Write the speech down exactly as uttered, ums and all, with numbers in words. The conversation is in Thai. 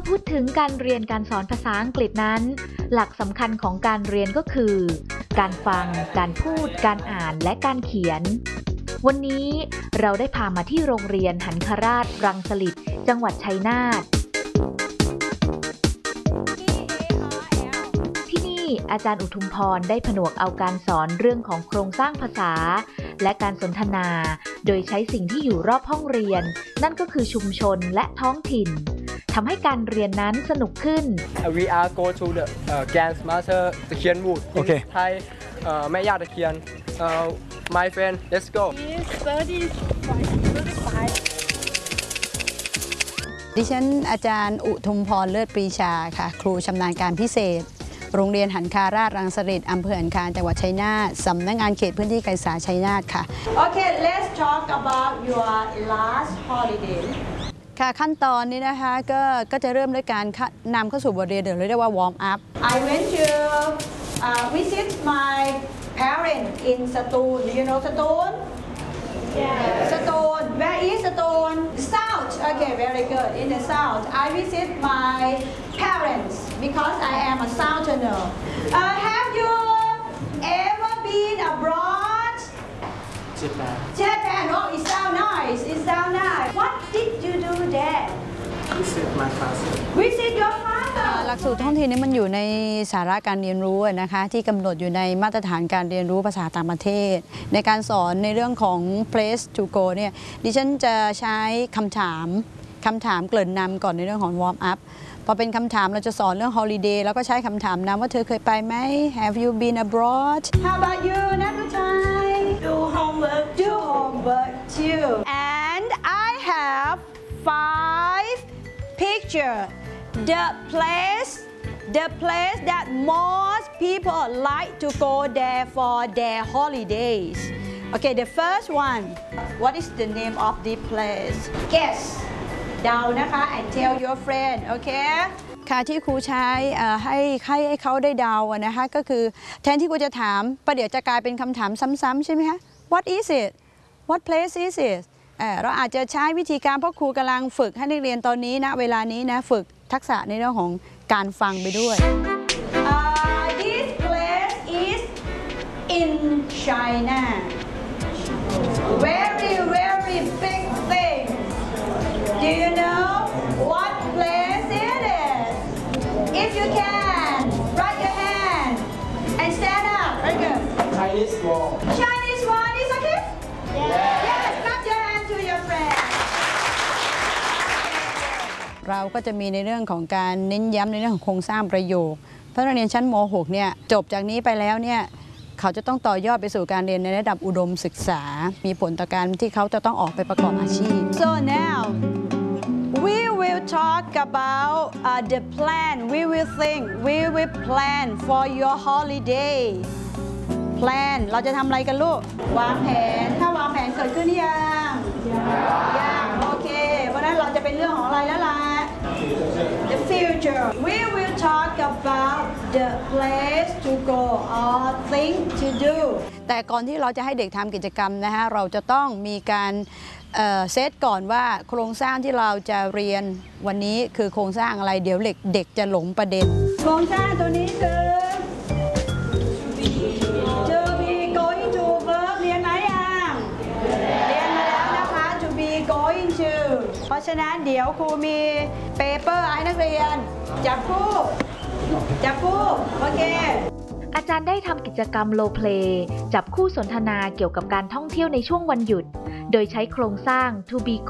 พูดถึงการเรียนการสอนภาษาอังกฤษนั้นหลักสำคัญของการเรียนก็คือการฟังการพูดการอ่านและการเขียนวันนี้เราได้พามาที่โรงเรียนหันคราชรังสฤษฎ์จังหวัดชัยนาทที่นี่อาจารย์อุทุมพรได้ผนวกเอาการสอนเรื่องของโครงสร้างภาษาและการสนทนาโดยใช้สิ่งที่อยู่รอบห้องเรียนนั่นก็คือชุมชนและท้องถิ่นทำให้การเรียนนั้นสนุกขึ้น We are go to the Grand Master ตะเคียนวูด in Thai แม่ย่าตะเคียน My friend let's go ดิฉันอาจารย์อุทุมพรเลิศปรีชาค่ะครูชำนาญการพิเศษโรงเรียนหันคาราชรังสฤษฎ์อำเภอหันคาจังหวัดชัยนาทสำนักงานเขตพื้นที่การศึกษาชัยนาทค่ะ Okay let's talk about your last holiday ค่ะขั้นตอนนี้นะคะก็ก็จะเริ่มด้วยการนำเข้าสู่บทเรียนเดี๋ยวเรียกว่า warm up I went to uh, visit my parents in Satun do you know Satun yeah Satun where is Satun south okay very good in the south I visit my parents because I am a southerner uh, have you ever been abroad Japan Japan oh it sound nice it sound nice what did you do there visit my father visit your father หลักสูตรท้องถิ่นนี้มันอยู่ในสาระการเรียนรู้นะคะที่กำหนดอยู่ในมาตรฐานการเรียนรู้ภาษาต่างประเทศในการสอนในเรื่องของ place to go เนี่ยดิฉันจะใช้คำถามคำถามเกริ่นนำก่อนในเรื่องของ warm up พอเป็นคำถามเราจะสอนเรื่อง holiday แล้วก็ใช้คำถามนำว่าเธอเคยไปไหม Have you been abroad How about you นักวิจัย Do homework Do homework too And I have five picture the place the place that most people like to go there for their holidays Okay the first one What is the name of the place Guess เดานะคะ and tell your friend okay ค่ะที่ครูใช้ให้ให้ให้เขาได้เดาอะนะคะก็คือแทนที่ครูจะถามประเดี๋ยวจะกลายเป็นคำถามซ้ำๆใช่ไหมคะ What is it What place is it เราอาจจะใช้วิธีการเพราะครูกำลังฝึกให้นักเรียนตอนนี้นะเวลานี้นะฝึกทักษะในเรื่องของการฟังไปด้วย uh, This place is in China Very very big thing Do you know what place it is? If you can, raise your hand and stand up. Very good. Chinese wall Chinese one is okay? Yeah. Yes, clap your hand to your friend. เราก็จะมีในเรื่องของการเน้นย้ำในเรื่องของโครงสร้างประโยคเพราะนักเรียนชั้นม หก เนี่ยจบจากนี้ไปแล้วเนี่ยเขาจะต้องต่อยอดไปสู่การเรียนในระดับอุดมศึกษามีผลต่อการที่เขาจะต้องออกไปประกอบอาชีพ So now we will talk about uh, the plan. We will think. We will plan for your holiday. Plan เราจะทำอะไรกันลูกวางแผนถ้าวางแผนเกิดขึ้นหรือยังยังโอเคเพราะนั้นเราจะเป็นเรื่องของอะไรแล้วล่ะ The future. We will talk about the place to go or thing to do. แต่ก่อนที่เราจะให้เด็กทำกิจกรรมนะคะเราจะต้องมีการเซตก่อนว่าโครงสร้างที่เราจะเรียนวันนี้คือโครงสร้างอะไรเดี๋ยวเด็กจะหลงประเด็นโครงสร้างตัวนี้คือ to be going to verb เรียนไหมยังเรียนมาแล้วนะคะ to be going to เพราะฉะนั้นเดี๋ยวครูมีเปเปอร์ให้นักเรียนจับคู่จับคู่โอเคอาจารย์ได้ทำกิจกรรมโรลเพลย์จับคู่สนทนาเกี่ยวกับการท่องเที่ยวในช่วงวันหยุดโดยใช้โครงสร้าง to be